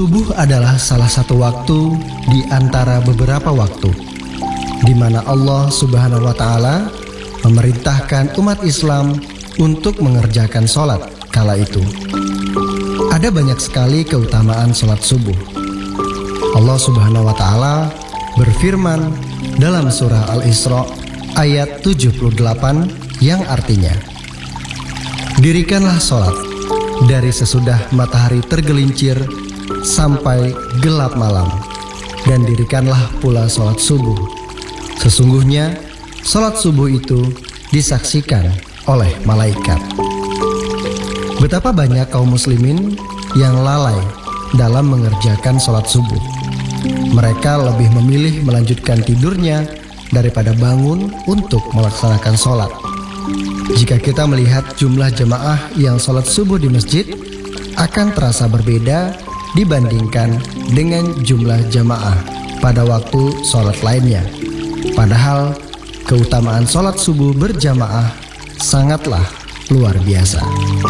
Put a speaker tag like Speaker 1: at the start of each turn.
Speaker 1: Subuh adalah salah satu waktu di antara beberapa waktu di mana Allah Subhanahu wa Ta'ala memerintahkan umat Islam untuk mengerjakan sholat kala itu. Ada banyak sekali keutamaan sholat subuh. Allah Subhanahu wa Ta'ala berfirman dalam surah Al-Isra ayat 78 yang artinya, "Dirikanlah sholat dari sesudah matahari tergelincir sampai gelap malam, dan dirikanlah pula sholat subuh. Sesungguhnya sholat subuh itu disaksikan oleh malaikat." Betapa banyak kaum muslimin yang lalai dalam mengerjakan sholat subuh. Mereka lebih memilih melanjutkan tidurnya daripada bangun untuk melaksanakan sholat. Jika kita melihat jumlah jemaah yang sholat subuh di masjid, akan terasa berbeda dibandingkan dengan jumlah jemaah pada waktu sholat lainnya. Padahal keutamaan sholat subuh berjamaah sangatlah luar biasa.